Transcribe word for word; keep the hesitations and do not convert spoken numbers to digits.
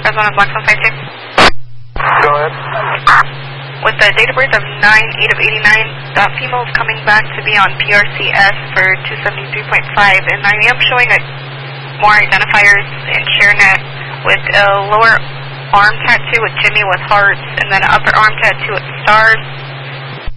Arizona Black Sun five two. Go ahead. With the date of birth of nine eight of eighty-nine, that female is coming back to be on P R C S for two seventy-three point five, and I am showing a, more identifiers in ShareNet with a lower arm tattoo with Jimmy with hearts, and then an upper arm tattoo with stars.